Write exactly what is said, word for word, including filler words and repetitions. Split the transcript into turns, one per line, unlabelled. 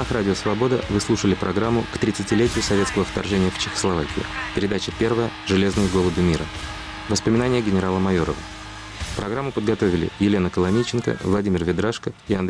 волнах Радио Свобода вы слушали программу к тридцатилетию советского вторжения в Чехословакию. Передача первая «Железные голуби мира». Воспоминания генерала Майорова. Программу подготовили Елена Коломейченко, Владимир Ведрашко и Андрей